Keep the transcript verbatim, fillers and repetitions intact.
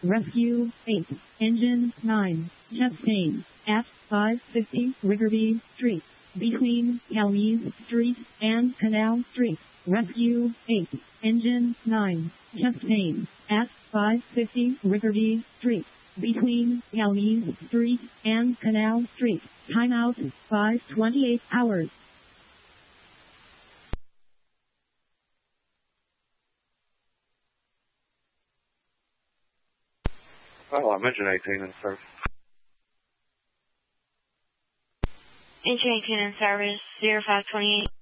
Rescue eight, Engine nine, Chastain, at five fifty Riggerby Street, between Calmes Street and Canal Street. Rescue eight, Engine nine, Chastain, at five fifty Riggerby Street, between Calmes Street and Canal Street. Timeout, five twenty-eight hours. Oh, I'm engine eighteen in service. Engine eighteen in service, zero five twenty-eight.